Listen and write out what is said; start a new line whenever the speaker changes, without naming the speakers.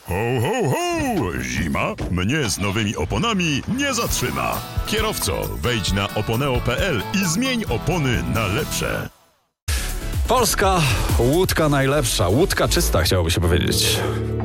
Ho, ho, ho! Zima mnie z nowymi oponami nie zatrzyma. Kierowco, wejdź na oponeo.pl i zmień opony na lepsze.
Polska łódka najlepsza. Łódka czysta, chciałoby się powiedzieć.